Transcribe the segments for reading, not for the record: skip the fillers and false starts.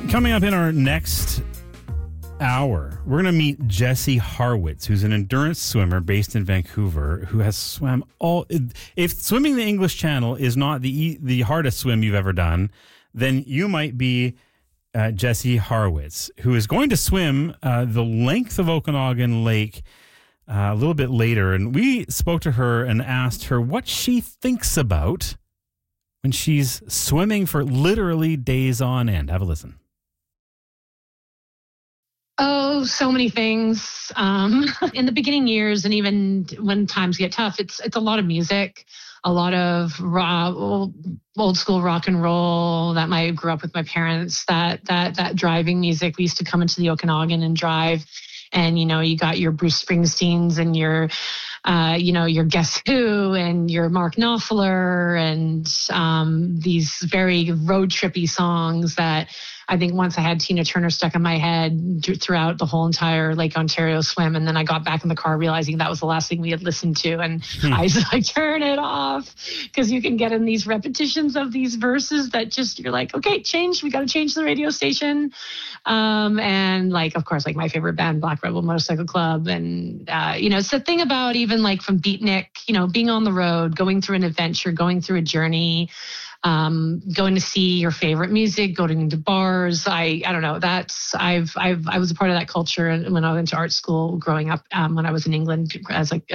Coming up in our next hour, we're going to meet Jesse Harwitz, who's an endurance swimmer based in Vancouver, who has swam all... If swimming the English Channel is not the hardest swim you've ever done, then you might be Jesse Harwitz, who is going to swim the length of Okanagan Lake a little bit later. And we spoke to her and asked her what she thinks about when she's swimming for literally days on end. Have a listen. Oh, so many things. In the beginning years, and even when times get tough, it's a lot of music, a lot of old school rock and roll that I grew up with my parents. That driving music. We used to come into the Okanagan and drive, and you got your Bruce Springsteens and your Guess Who and your Mark Knopfler and these very road trippy songs that I think once I had Tina Turner stuck in my head throughout the whole entire Lake Ontario swim. And then I got back in the car realizing that was the last thing we had listened to. And I was like, turn it off, because you can get in these repetitions of these verses that just, you're like, okay, we got to change the radio station. And like, of course, like my favorite band, Black Rebel Motorcycle Club. And, it's the thing about even like from Beatnik, being on the road, going through an adventure, going through a journey, going to see your favorite music, going to bars. I don't know. I was a part of that culture when I went to art school growing up, when I was in England as a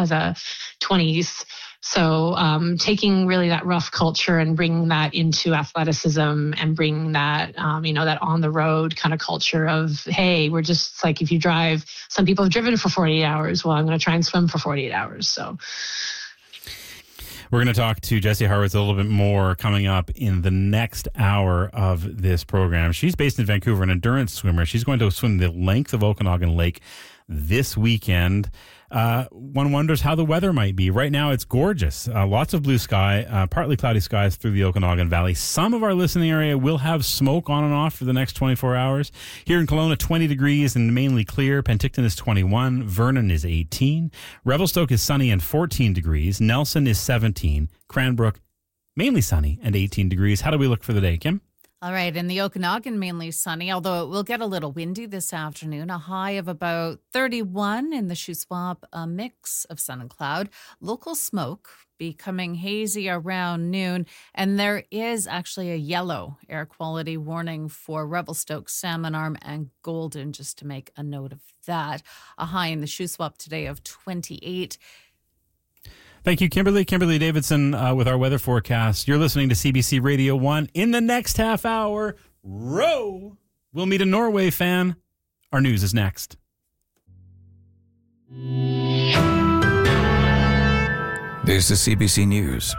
20s. So, taking really that rough culture and bringing that into athleticism and bringing that, that on the road kind of culture of, hey, we're just like, if you drive, some people have driven for 48 hours. Well, I'm going to try and swim for 48 hours. So. We're going to talk to Jesse Harwitz a little bit more coming up in the next hour of this program. She's based in Vancouver, an endurance swimmer. She's going to swim the length of Okanagan Lake this weekend. One wonders how the weather might be. Right now, it's gorgeous. Lots of blue sky, partly cloudy skies through the Okanagan Valley. Some of our listening area will have smoke on and off for the next 24 hours. Here in Kelowna, 20 degrees and mainly clear. Penticton is 21. Vernon is 18. Revelstoke is sunny and 14 degrees. Nelson is 17. Cranbrook, mainly sunny and 18 degrees. How do we look for the day, Kim? All right, in the Okanagan, mainly sunny, although it will get a little windy this afternoon. A high of about 31 in the Shuswap, a mix of sun and cloud. Local smoke becoming hazy around noon, and there is actually a yellow air quality warning for Revelstoke, Salmon Arm, and Golden, just to make a note of that. A high in the Shuswap today of 28. Thank you, Kimberly. Kimberly Davidson with our weather forecast. You're listening to CBC Radio 1. In the next half hour, we'll meet a Norway fan. Our news is next. This is CBC News.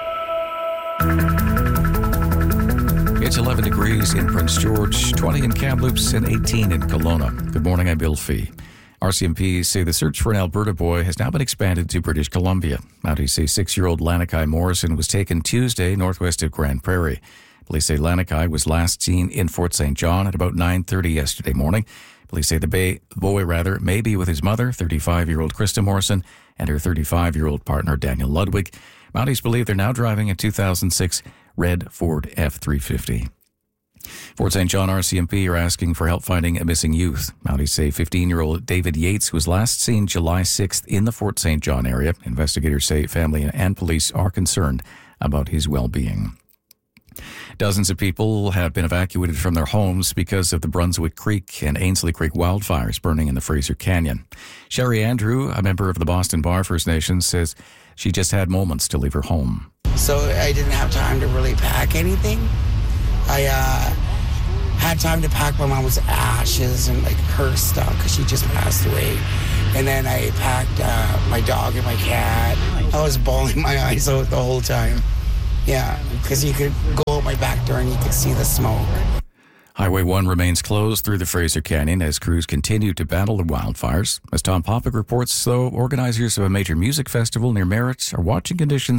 It's 11 degrees in Prince George, 20 in Kamloops, and 18 in Kelowna. Good morning, I'm Bill Fee. RCMP say the search for an Alberta boy has now been expanded to British Columbia. Mounties say 6-year-old Lanakai Morrison was taken Tuesday northwest of Grand Prairie. Police say Lanakai was last seen in Fort St. John at about 9:30 yesterday morning. Police say the boy may be with his mother, 35-year-old Krista Morrison, and her 35-year-old partner, Daniel Ludwig. Mounties believe they're now driving a 2006 red Ford F-350. Fort St. John RCMP are asking for help finding a missing youth. Mounties say 15-year-old David Yates was last seen July 6th in the Fort St. John area. Investigators say family and police are concerned about his well-being. Dozens of people have been evacuated from their homes because of the Brunswick Creek and Ainslie Creek wildfires burning in the Fraser Canyon. Sherry Andrew, a member of the Boston Bar First Nations, says she just had moments to leave her home. So I didn't have time to really pack anything. I had time to pack my mom's ashes and like her stuff because she just passed away. And then I packed my dog and my cat. I was bawling my eyes out the whole time. Yeah, because you could go out my back door and you could see the smoke. Highway 1 remains closed through the Fraser Canyon as crews continue to battle the wildfires. As Tom Popick reports, though, organizers of a major music festival near Merritt are watching conditions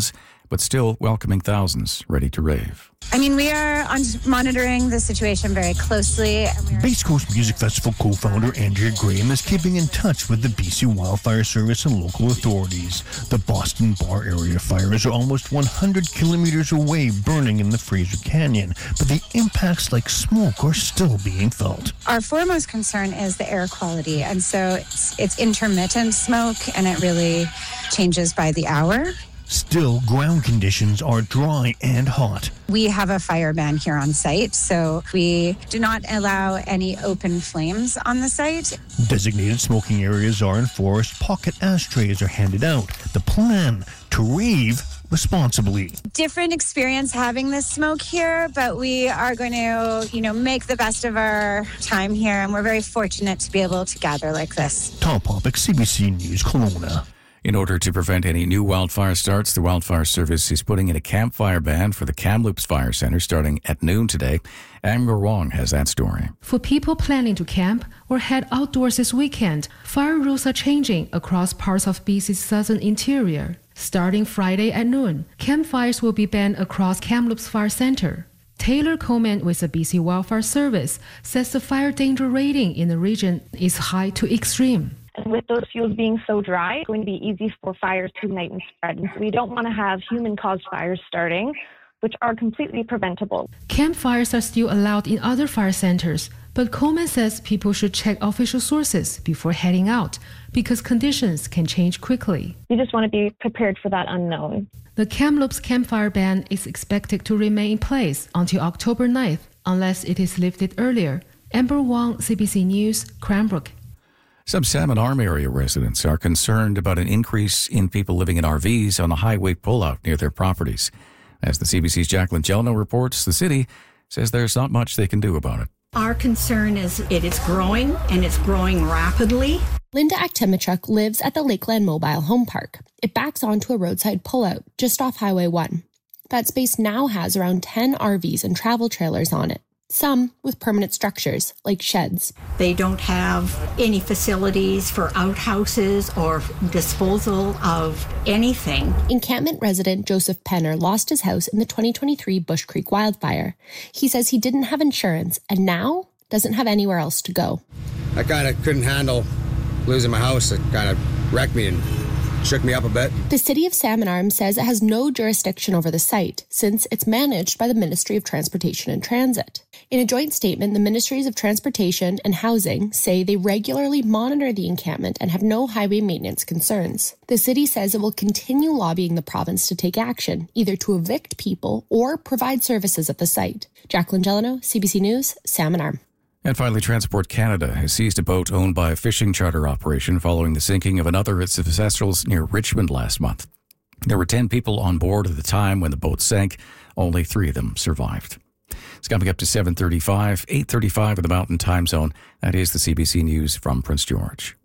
but still welcoming thousands ready to rave. I mean, we are monitoring the situation very closely. Base Coast Music Festival co-founder Andrea Graham is keeping in touch with the BC Wildfire Service and local authorities. The Boston Bar area fires are almost 100 kilometers away, burning in the Fraser Canyon, but the impacts like smoke are still being felt. Our foremost concern is the air quality, and so it's intermittent smoke, and it really changes by the hour. Still, ground conditions are dry and hot. We have a fire ban here on site, so we do not allow any open flames on the site. Designated smoking areas are enforced. Pocket ashtrays are handed out. The plan, to rave responsibly. Different experience having this smoke here, but we are going to, make the best of our time here, and we're very fortunate to be able to gather like this. Tom Popick, CBC News, Kelowna. In order to prevent any new wildfire starts, the Wildfire Service is putting in a campfire ban for the Kamloops Fire Centre starting at noon today. Amber Wong has that story. For people planning to camp or head outdoors this weekend, fire rules are changing across parts of BC's southern interior. Starting Friday at noon, campfires will be banned across Kamloops Fire Centre. Taylor Coleman with the BC Wildfire Service says the fire danger rating in the region is high to extreme. And with those fuels being so dry, it's going to be easy for fires to ignite and spread. And so we don't want to have human-caused fires starting, which are completely preventable. Campfires are still allowed in other fire centers, but Coleman says people should check official sources before heading out because conditions can change quickly. You just want to be prepared for that unknown. The Kamloops campfire ban is expected to remain in place until October 9th, unless it is lifted earlier. Amber Wong, CBC News, Cranbrook. Some Salmon Arm area residents are concerned about an increase in people living in RVs on the highway pullout near their properties. As the CBC's Jacqueline Jelno reports, the city says there's not much they can do about it. Our concern is it is growing, and it's growing rapidly. Linda Aktemichuk lives at the Lakeland Mobile Home Park. It backs onto a roadside pullout just off Highway 1. That space now has around 10 RVs and travel trailers on it. Some with permanent structures, like sheds. They don't have any facilities for outhouses or disposal of anything. Encampment resident Joseph Penner lost his house in the 2023 Bush Creek wildfire. He says he didn't have insurance and now doesn't have anywhere else to go. I kind of couldn't handle losing my house. It kind of wrecked me and shook me up a bit. The city of Salmon Arm says it has no jurisdiction over the site since it's managed by the Ministry of Transportation and Transit. In a joint statement, the Ministries of Transportation and Housing say they regularly monitor the encampment and have no highway maintenance concerns. The city says it will continue lobbying the province to take action, either to evict people or provide services at the site. Jacqueline Jeleno, CBC News, Salmon Arm. And finally, Transport Canada has seized a boat owned by a fishing charter operation following the sinking of another of its vessels near Richmond last month. There were 10 people on board at the time when the boat sank. Only 3 of them survived. It's coming up to 7:35, 8:35 in the Mountain Time Zone. That is the CBC News from Prince George.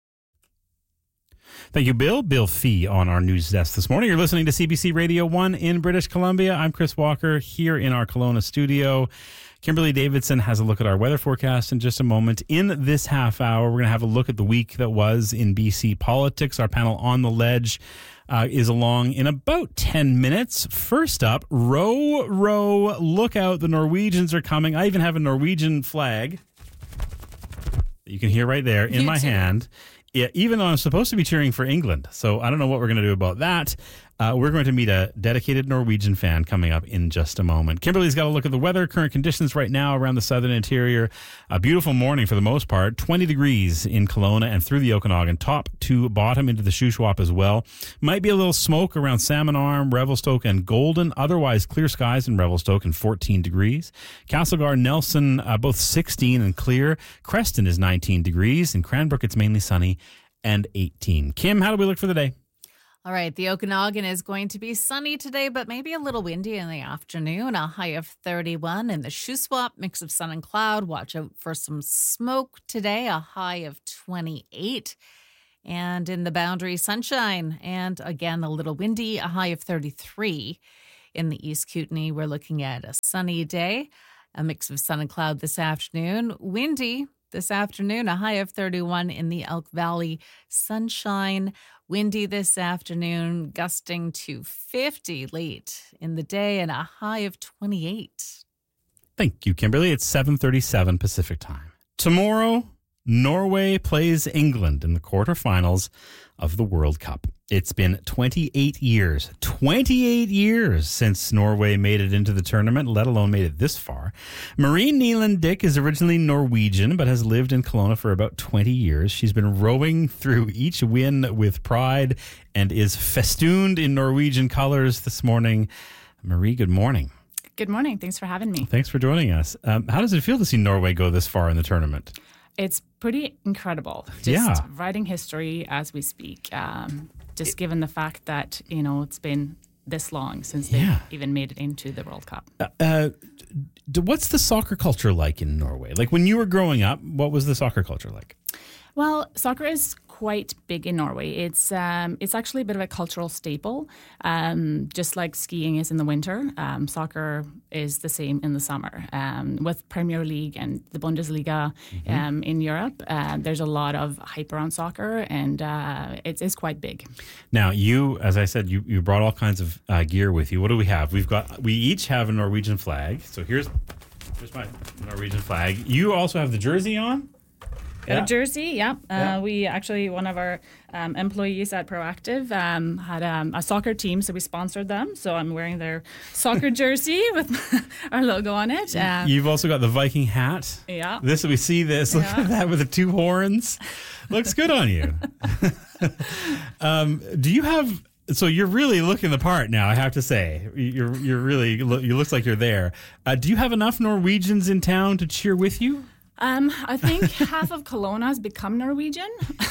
Thank you, Bill. Bill Fee on our news desk this morning. You're listening to CBC Radio 1 in British Columbia. I'm Chris Walker here in our Kelowna studio. Kimberly Davidson has a look at our weather forecast in just a moment. In this half hour, we're going to have a look at the week that was in BC politics. Our panel On the Ledge is along in about 10 minutes. First up, row, row, look out. The Norwegians are coming. I even have a Norwegian flag that you can hear right there in my hand. Yeah, even though I'm supposed to be cheering for England. So I don't know what we're going to do about that. We're going to meet a dedicated Norwegian fan coming up in just a moment. Kimberly's got a look at the weather, current conditions right now around the southern interior. A beautiful morning for the most part. 20 degrees in Kelowna and through the Okanagan, top to bottom into the Shuswap as well. Might be a little smoke around Salmon Arm, Revelstoke, and Golden. Otherwise, clear skies in Revelstoke and 14 degrees. Castlegar, Nelson, both 16 and clear. Creston is 19 degrees. In Cranbrook, it's mainly sunny and 18. Kim, how do we look for the day? All right, the Okanagan is going to be sunny today, but maybe a little windy in the afternoon. A high of 31 in the Shuswap, mix of sun and cloud. Watch out for some smoke today, a high of 28. And in the Boundary, sunshine. And again, a little windy, a high of 33. In the East Kootenay, we're looking at a sunny day, a mix of sun and cloud this afternoon. Windy, this afternoon, a high of 31 in the Elk Valley. Sunshine, windy this afternoon, gusting to 50 late in the day and a high of 28. Thank you, Kimberly. It's 7:37 Pacific time. Tomorrow, Norway plays England in the quarterfinals of the World Cup. It's been 28 years since Norway made it into the tournament, let alone made it this far. Marie Neeland Dick is originally Norwegian, but has lived in Kelowna for about 20 years. She's been rowing through each win with pride and is festooned in Norwegian colors this morning. Marie, good morning. Good morning. Thanks for having me. Thanks for joining us. How does it feel to see Norway go this far in the tournament? It's pretty incredible. Just writing history as we speak. Just given the fact that, it's been this long since they even made it into the World Cup. What's the soccer culture like in Norway? Like when you were growing up, what was the soccer culture like? Well, soccer is quite big in Norway. It's actually a bit of a cultural staple. Just like skiing is in the winter, soccer is the same in the summer. With Premier League and the Bundesliga in Europe, there's a lot of hype around soccer, and it is quite big. Now, you, as I said, you brought all kinds of gear with you. What do we have? We each have a Norwegian flag. So here's my Norwegian flag. You also have the jersey on? A jersey, yeah. We actually, one of our employees at Proactive had a soccer team, so we sponsored them. So I'm wearing their soccer jersey with our logo on it. You've also got the Viking hat. Yeah. We see this. Look at that with the two horns. Looks good on you. Do you have... So you're really looking the part now, I have to say. You looks like you're there. Do you have enough Norwegians in town to cheer with you? I think half of Kelowna has become Norwegian.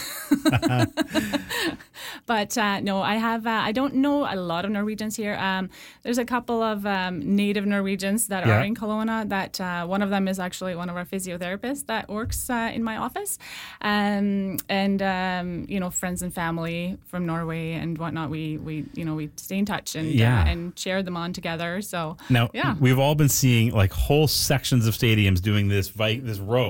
But no, I don't know a lot of Norwegians here. There's a couple of native Norwegians that are in Kelowna. That one of them is actually one of our physiotherapists that works in my office. And friends and family from Norway and whatnot. We stay in touch and cheer them on together. So now we've all been seeing like whole sections of stadiums doing this row.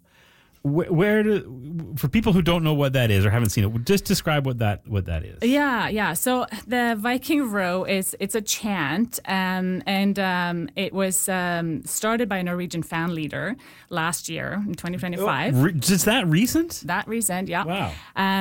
For people who don't know what that is or haven't seen it, just describe what that is. Yeah. So the Viking Row it's a chant, and it was started by a Norwegian fan leader last year in 2025. Is that recent? That recent, yeah. Wow.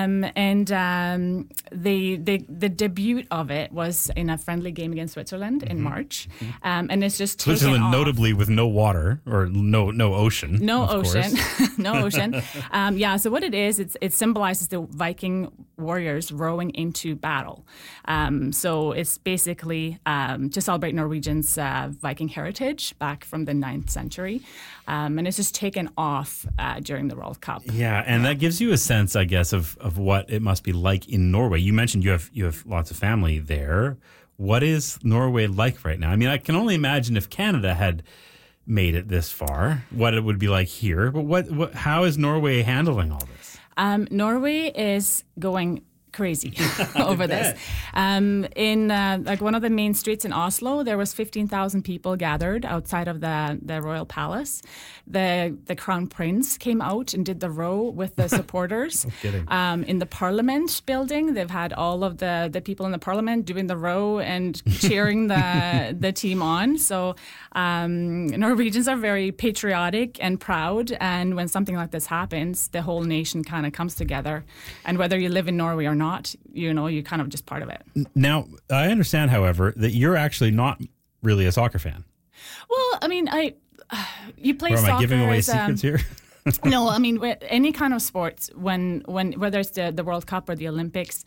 The debut of it was in a friendly game against Switzerland in March, and it's just Switzerland, taken off. notably with no water or no ocean. No ocean. No ocean. So what it is, it symbolizes the Viking warriors rowing into battle. So it's basically to celebrate Norwegians' Viking heritage back from the 9th century. And it's just taken off during the World Cup. Yeah, and that gives you a sense, I guess, of what it must be like in Norway. You mentioned you have lots of family there. What is Norway like right now? I mean, I can only imagine if Canada had made it this far, what it would be like here. But how is Norway handling all this? Norway is going crazy over this. In one of the main streets in Oslo, there was 15,000 people gathered outside of the royal palace. The crown prince came out and did the row with the supporters. No kidding. In the parliament building, they've had all of the people in the parliament doing the row and cheering the team on. So Norwegians are very patriotic and proud, and when something like this happens, the whole nation kind of comes together. And whether you live in Norway or not, you're kind of just part of it. Now, I understand, however, that you're actually not really a soccer fan. Well, I mean, you play soccer. Or am I giving away as, secrets here? No, I mean, any kind of sports, when whether it's the World Cup or the Olympics,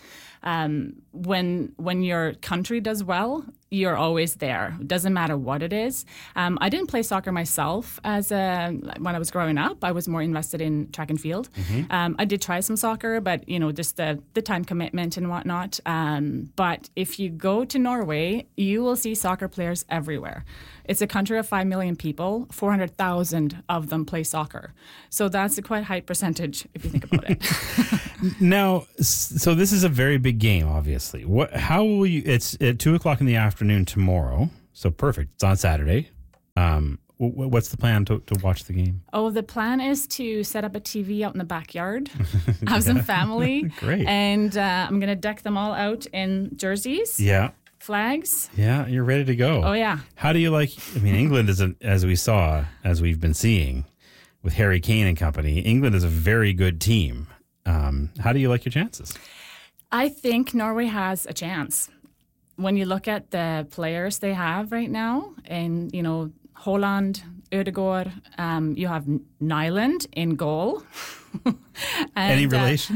when your country does well, you're always there. It doesn't matter what it is. I didn't play soccer myself when I was growing up. I was more invested in track and field. I did try some soccer, but just the time commitment and whatnot. But if you go to Norway, you will see soccer players everywhere. It's a country of 5 million people. 400,000 of them play soccer. So that's a quite high percentage if you think about it. Now, so this is a very big game, obviously. How will you? It's at 2:00 in the afternoon tomorrow. So perfect. It's on Saturday. what's the plan to watch the game? Oh, the plan is to set up a TV out in the backyard, have some family. Great. And I'm going to deck them all out in jerseys. Yeah. Flags. Yeah, you're ready to go. Oh, yeah. How do you like, England is, as we've been seeing with Harry Kane and company, England is a very good team. How do you like your chances? I think Norway has a chance. When you look at the players they have right now, and, Haaland, Ødegaard, you have Nyland in goal. Any relation?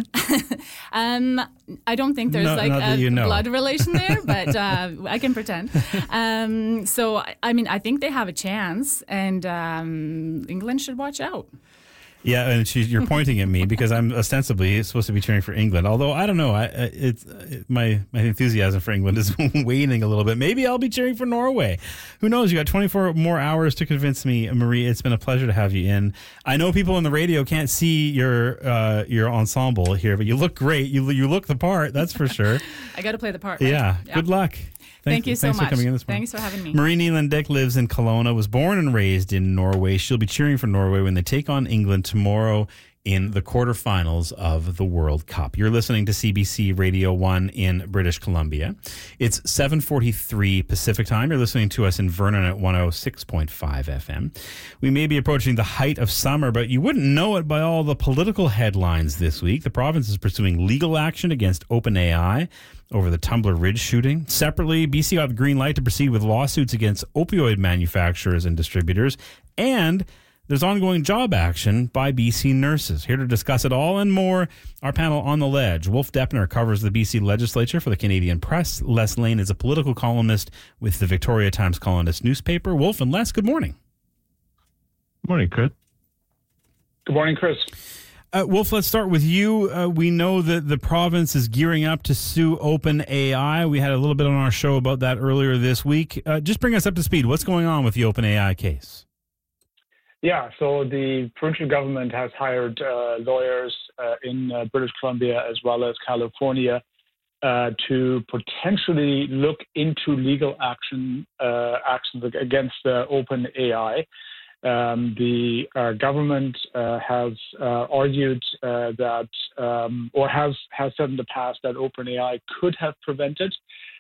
I don't think there's blood relation there, but I can pretend. So, I think they have a chance, and England should watch out. Yeah, and you're pointing at me because I'm ostensibly supposed to be cheering for England. Although I don't know, my enthusiasm for England is waning a little bit. Maybe I'll be cheering for Norway. Who knows? You got 24 more hours to convince me, Marie. It's been a pleasure to have you in. I know people on the radio can't see your ensemble here, but you look great. You look the part. That's for sure. I got to play the part. Right? Yeah. Good luck. Thank you so much. Thanks for coming in this morning. Thanks for having me. Marie Nyland-Dick lives in Kelowna, was born and raised in Norway. She'll be cheering for Norway when they take on England tomorrow in the quarterfinals of the World Cup. You're listening to CBC Radio 1 in British Columbia. It's 7:43 Pacific time. You're listening to us in Vernon at 106.5 FM. We may be approaching the height of summer, but you wouldn't know it by all the political headlines this week. The province is pursuing legal action against OpenAI over the Tumbler Ridge shooting. Separately, BC got the green light to proceed with lawsuits against opioid manufacturers and distributors, and there's ongoing job action by BC nurses. Here to discuss it all and more, our panel on the ledge. Wolf Deppner covers the BC legislature for the Canadian Press. Les Lane is a political columnist with the Victoria Times Colonist newspaper. Wolf and Les, good morning. Good morning, Chris. Good morning, Chris. Wolf, let's start with you. We know that the province is gearing up to sue OpenAI. We had a little bit on our show about that earlier this week. Just bring us up to speed. What's going on with the OpenAI case? Yeah, so the provincial government has hired lawyers in British Columbia as well as California to potentially look into legal actions against OpenAI. The government has argued that, or has said in the past that OpenAI could have prevented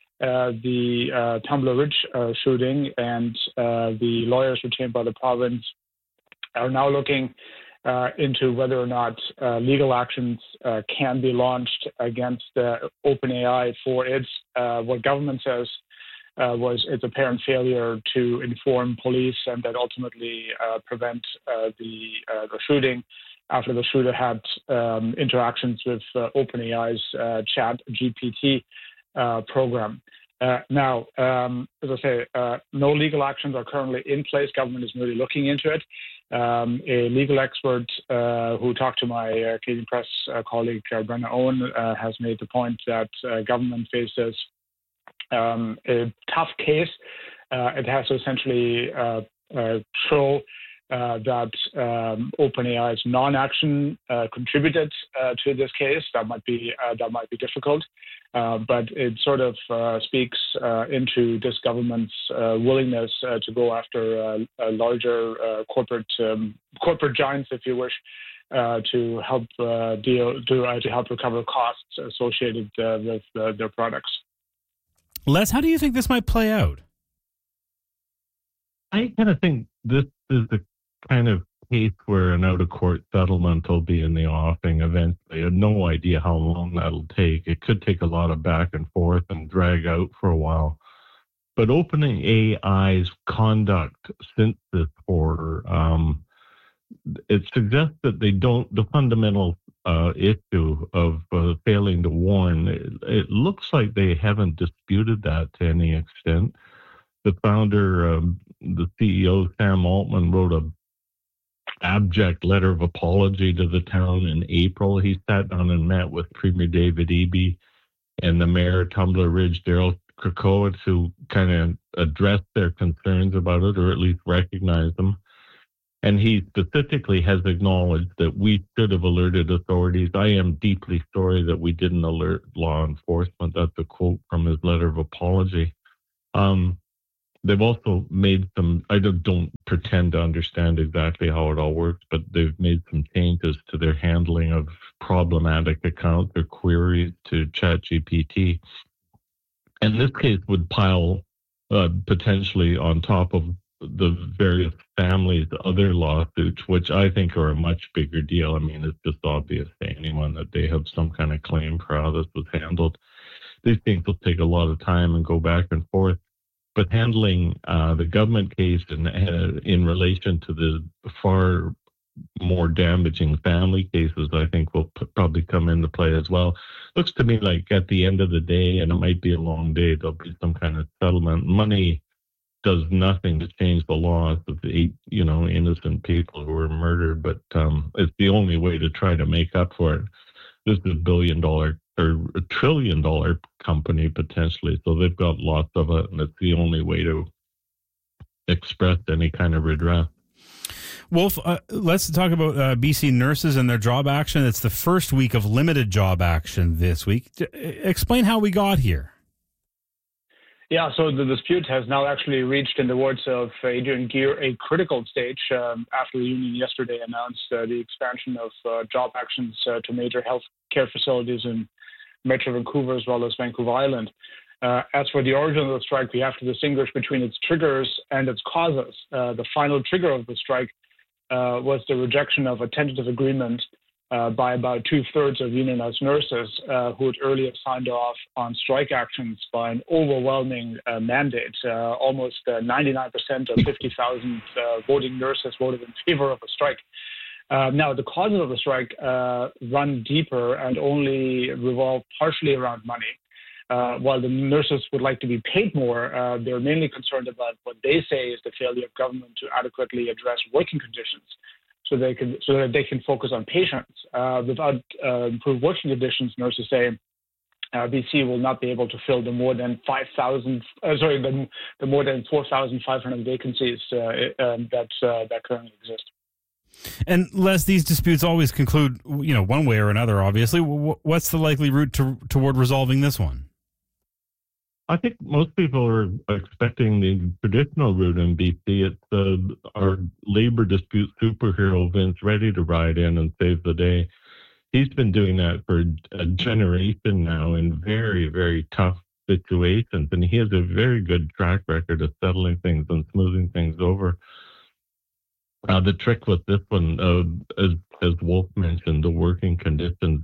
the Tumbler Ridge shooting, and the lawyers retained by the province are now looking into whether or not legal actions can be launched against OpenAI for its, what government says, was its apparent failure to inform police and that ultimately prevent the shooting after the shooter had interactions with OpenAI's ChatGPT program. Now, as I say, no legal actions are currently in place. Government is merely looking into it. A legal expert who talked to my Canadian Press colleague, Brenna Owen, has made the point that government faces a tough case. It has to essentially show that OpenAI's non-action contributed to this case. That might be difficult, but it sort of speaks into this government's willingness to go after larger corporate giants, if you wish, to help to help recover costs associated with their products. Les, how do you think this might play out? I kind of think this is the kind of case where an out-of-court settlement will be in the offing eventually. I have no idea how long that'll take. It could take a lot of back and forth and drag out for a while. But OpenAI's conduct since this horror, it suggests that they don't, the fundamental issue of failing to warn, it looks like they haven't disputed that to any extent. The founder, the CEO, Sam Altman, wrote a abject letter of apology to the town in April. He sat down and met with Premier David Eby and the mayor of Tumbler Ridge, Daryl Krakowicz, who kind of addressed their concerns about it, or at least recognized them. And he specifically has acknowledged that we should have alerted authorities. I am deeply sorry that we didn't alert law enforcement. That's a quote from his letter of apology. They've also made some, I don't pretend to understand exactly how it all works, but they've made some changes to their handling of problematic accounts or queries to ChatGPT. And this case would pile potentially on top of the various families' other lawsuits, which I think are a much bigger deal. I mean, it's just obvious to anyone that they have some kind of claim for how this was handled. These things will take a lot of time and go back and forth. But handling the government case in relation to the far more damaging family cases, I think will probably come into play as well. Looks to me like at the end of the day, and it might be a long day, there'll be some kind of settlement. Money does nothing to change the loss of the 8, innocent people who were murdered, but it's the only way to try to make up for it. This is $1 billion or $1 trillion company potentially, so they've got lots of it, and it's the only way to express any kind of redress. Wolf, let's talk about BC nurses and their job action. It's the first week of limited job action this week. Explain how we got here. Yeah, so the dispute has now actually reached, in the words of Adrian Gear, a critical stage after the union yesterday announced the expansion of job actions to major health care facilities in Metro Vancouver as well as Vancouver Island. As for the origin of the strike, we have to distinguish between its triggers and its causes. The final trigger of the strike was the rejection of a tentative agreement by about 2/3 of unionized nurses who had earlier signed off on strike actions by an overwhelming mandate. Almost 99% of 50,000 voting nurses voted in favor of a strike. Now, the causes of the strike run deeper and only revolve partially around money. While the nurses would like to be paid more, they're mainly concerned about what they say is the failure of government to adequately address working conditions so that they can focus on patients. Without improved working conditions, nurses say, BC will not be able to fill the more than 4,500 vacancies that currently exist. And Les, these disputes always conclude, one way or another. Obviously, what's the likely route toward resolving this one? I think most people are expecting the traditional route in BC. It's our labor dispute superhero, Vince, ready to ride in and save the day. He's been doing that for a generation now in very, very tough situations, and he has a very good track record of settling things and smoothing things over. The trick with this one, as Wolf mentioned, the working conditions.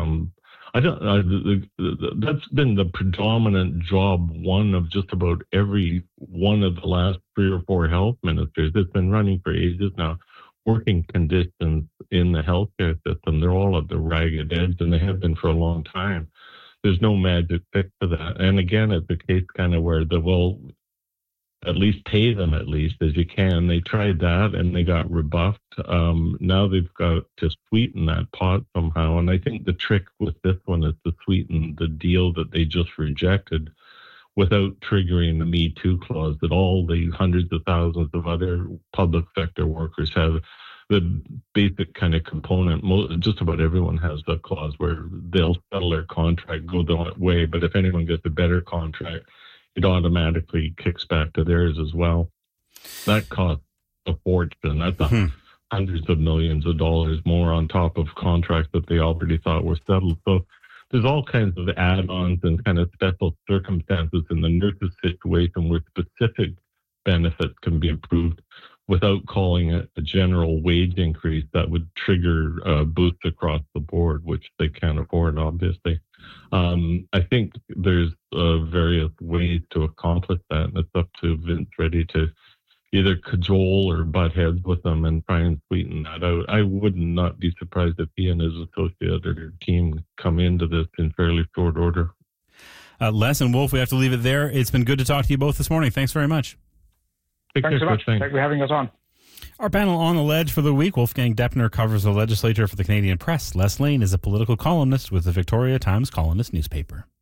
That's been the predominant job one of just about every one of the last 3 or 4 health ministers. It's been running for ages now. Working conditions in the healthcare system, they're all at the ragged edge, and they have been for a long time. There's no magic fix for that. And again, it's a case kind of where at least pay them as you can. They tried that and they got rebuffed. Now they've got to sweeten that pot somehow. And I think the trick with this one is to sweeten the deal that they just rejected without triggering the Me Too clause that all the hundreds of thousands of other public sector workers have. The basic kind of component, just about everyone has that clause where they'll settle their contract, go their way. But if anyone gets a better contract, it automatically kicks back to theirs as well. That costs a fortune. That's hundreds of millions of dollars more on top of contracts that they already thought were settled. So there's all kinds of add-ons and kind of special circumstances in the nurses situation where specific benefits can be improved without calling it a general wage increase that would trigger boosts across the board, which they can't afford, obviously. I think there's various ways to accomplish that, and it's up to Vince Ready to either cajole or butt heads with them and try and sweeten that out. I would not be surprised if he and his associate or team come into this in fairly short order. Les and Wolf, we have to leave it there. It's been good to talk to you both this morning. Thanks very much. Thanks so much. Thanks for having us on. Our panel on the ledge for the week, Wolfgang Deppner covers the legislature for the Canadian Press. Les Lane is a political columnist with the Victoria Times Colonist newspaper.